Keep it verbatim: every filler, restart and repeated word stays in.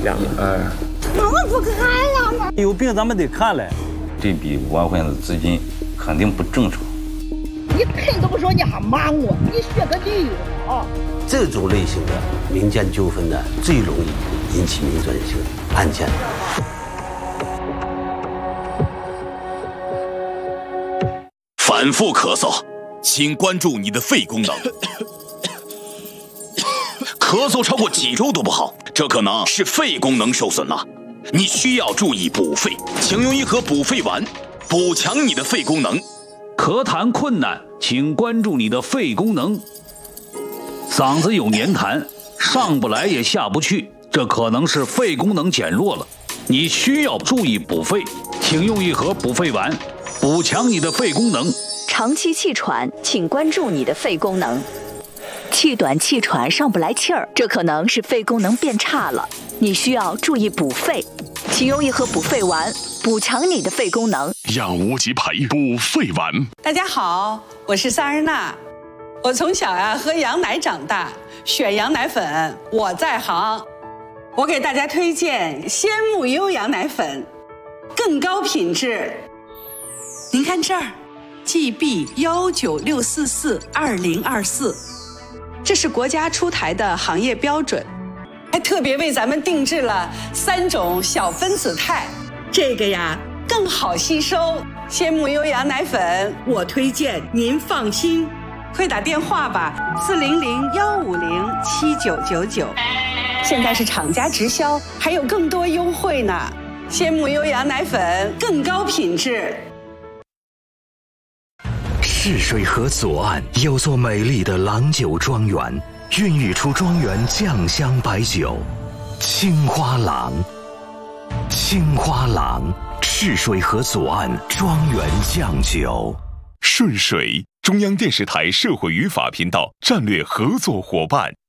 这样的。 哎， 那我不看了。 有病咱们得看嘞。 这笔五万块钱的资金肯定不正常。 你喷都不说，你还骂我，你学个理由啊！ 这种类型的民间纠纷呢，最容易引起民转性案件。 反复咳嗽，请关注你的肺功能。咳嗽超过几周都不好，这可能是肺功能受损了。你需要注意补肺，请用一盒补肺丸，补强你的肺功能。 咳痰困难，请关注你的肺功能。嗓子有黏痰，上不来也下不去，这可能是肺功能减弱了。你需要注意补肺，请用一盒补肺丸，补强你的肺功能。 长期气喘，请关注你的肺功能。气短气喘上不来气儿，这可能是肺功能变差了，你需要注意补肺，请用一盒补肺丸，补强你的肺功能。 养无极培补肺丸。 大家好，我是萨日娜，我从小呀、啊、喝羊奶长大，选羊奶粉我在行。我给大家推荐鲜木优羊奶粉，更高品质。您看这儿 ，G B 幺九六四四二零二四。这是国家出台的行业标准，还特别为咱们定制了三种小分子肽，这个呀更好吸收。鲜木优羊奶粉，我推荐您放心，快打电话吧，四零零幺五零七九九九。现在是厂家直销，还有更多优惠呢。鲜木优羊奶粉更高品质。 赤水河左岸有座美丽的郎酒庄园，孕育出庄园酱香白酒青花郎。青花郎，赤水河左岸庄园酱酒。 顺水，中央电视台社会语法频道战略合作伙伴。